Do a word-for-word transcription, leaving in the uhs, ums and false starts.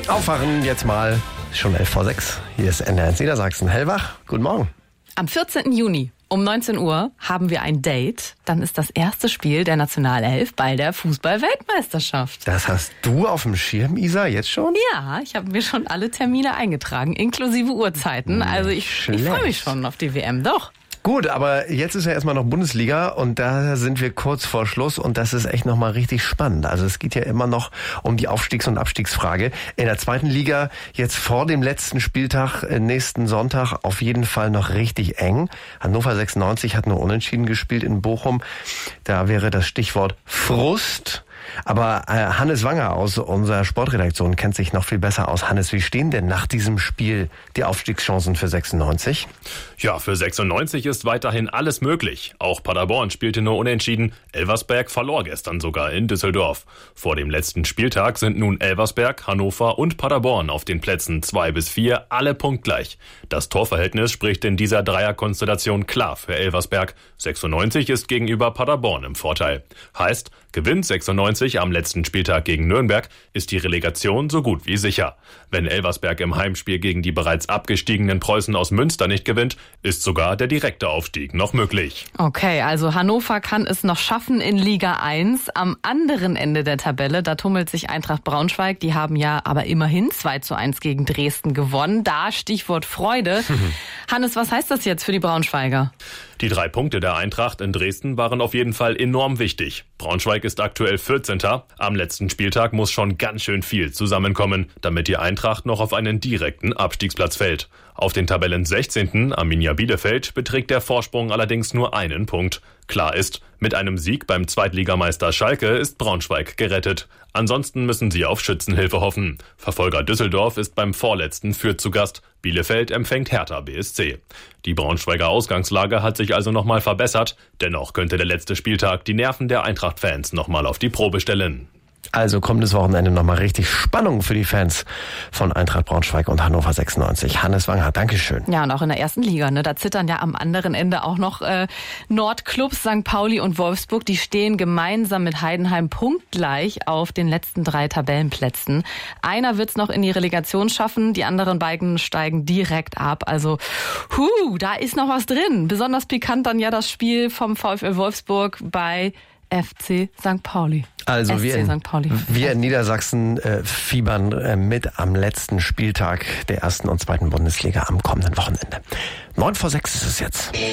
Aufwachen jetzt mal, schon elf vor sechs. Hier ist N D R eins Niedersachsen. Hellwach, guten Morgen. Am vierzehnten Juni um neunzehn Uhr haben wir ein Date. Dann ist das erste Spiel der Nationalelf bei der Fußball-Weltmeisterschaft. Das hast du auf dem Schirm, Isa, jetzt schon? Ja, ich habe mir schon alle Termine eingetragen, inklusive Uhrzeiten. Also ich, ich freue mich schon auf die W M, doch. Gut, aber jetzt ist ja erstmal noch Bundesliga und da sind wir kurz vor Schluss und das ist echt nochmal richtig spannend. Also es geht ja immer noch um die Aufstiegs- und Abstiegsfrage. In der zweiten Liga jetzt vor dem letzten Spieltag, nächsten Sonntag, auf jeden Fall noch richtig eng. Hannover sechsundneunzig hat nur unentschieden gespielt in Bochum. Da wäre das Stichwort Frust. Aber äh, Hannes Wanger aus unserer Sportredaktion kennt sich noch viel besser aus. Hannes, wie stehen denn nach diesem Spiel die Aufstiegschancen für sechsundneunzig? Ja, für sechsundneunzig ist weiterhin alles möglich. Auch Paderborn spielte nur unentschieden. Elversberg verlor gestern sogar in Düsseldorf. Vor dem letzten Spieltag sind nun Elversberg, Hannover und Paderborn auf den Plätzen zwei bis vier, alle punktgleich. Das Torverhältnis spricht in dieser Dreierkonstellation klar für Elversberg. sechsundneunzig ist gegenüber Paderborn im Vorteil. Heißt, gewinnt sechsundneunzig am letzten Spieltag gegen Nürnberg, ist die Relegation so gut wie sicher. Wenn Elversberg im Heimspiel gegen die bereits abgestiegenen Preußen aus Münster nicht gewinnt, ist sogar der direkte Aufstieg noch möglich. Okay, also Hannover kann es noch schaffen in Liga eins. Am anderen Ende der Tabelle, da tummelt sich Eintracht Braunschweig. Die haben ja aber immerhin zwei zu eins gegen Dresden gewonnen. Da Stichwort Freude. Hannes, was heißt das jetzt für die Braunschweiger? Die drei Punkte der Eintracht in Dresden waren auf jeden Fall enorm wichtig. Braunschweig ist aktuell vierzehnter Am letzten Spieltag muss schon ganz schön viel zusammenkommen, damit die Eintracht noch auf einen direkten Abstiegsplatz fällt. Auf den Tabellen sechzehnten Arminia Bielefeld beträgt der Vorsprung allerdings nur einen Punkt. Klar ist, mit einem Sieg beim Zweitligameister Schalke ist Braunschweig gerettet. Ansonsten müssen sie auf Schützenhilfe hoffen. Verfolger Düsseldorf ist beim vorletzten Fürth zu Gast. Bielefeld empfängt Hertha B S C. Die Braunschweiger Ausgangslage hat sich also nochmal verbessert. Dennoch könnte der letzte Spieltag die Nerven der Eintracht-Fans nochmal auf die Probe stellen. Also kommendes Wochenende nochmal richtig Spannung für die Fans von Eintracht Braunschweig und Hannover sechsundneunzig. Hannes Wanger, Dankeschön. Ja, und auch in der ersten Liga, ne, da zittern ja am anderen Ende auch noch äh, Nordclubs, Sankt Pauli und Wolfsburg. Die stehen gemeinsam mit Heidenheim punktgleich auf den letzten drei Tabellenplätzen. Einer wird's noch in die Relegation schaffen, die anderen beiden steigen direkt ab. Also, hu, da ist noch was drin. Besonders pikant dann ja das Spiel vom VfL Wolfsburg bei F C Sankt Pauli. Also wir in, Sankt Pauli. wir in Niedersachsen äh, fiebern äh, mit am letzten Spieltag der ersten und zweiten Bundesliga am kommenden Wochenende. Neun vor sechs ist es jetzt.